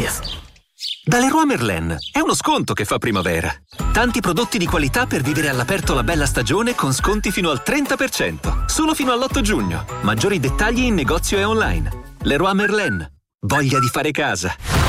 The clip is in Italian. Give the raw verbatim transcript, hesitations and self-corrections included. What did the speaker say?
Aia. Da Leroy Merlin è uno sconto che fa primavera. Tanti prodotti di qualità per vivere all'aperto la bella stagione con sconti fino al trenta per cento. Solo fino all'otto giugno. Maggiori dettagli in negozio e online. Leroy Merlin. Voglia di fare casa.